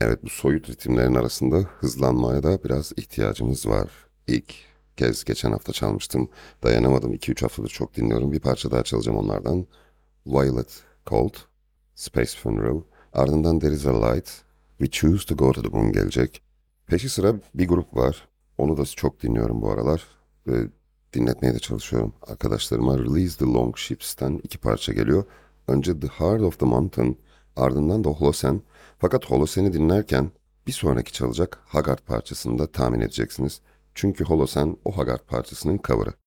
Evet, bu soyut ritimlerin arasında hızlanmaya da biraz ihtiyacımız var. İlk kez geçen hafta çalmıştım. Dayanamadım. 2-3 haftadır çok dinliyorum. Bir parça daha çalacağım onlardan. Violet Cold, Space Funeral. Ardından There is a Light, We Choose to Go to the Moon gelecek. Peşi sıra bir grup var. Onu da çok dinliyorum bu aralar. Ve dinletmeye de çalışıyorum arkadaşlarıma. Release the Long Ships'ten 2 parça geliyor. Önce The Heart of the Mountain, ardından da Holocene. Fakat Holocene'i dinlerken bir sonraki çalacak Haggard parçasını da tahmin edeceksiniz. Çünkü Holocene o Haggard parçasının cover'ı.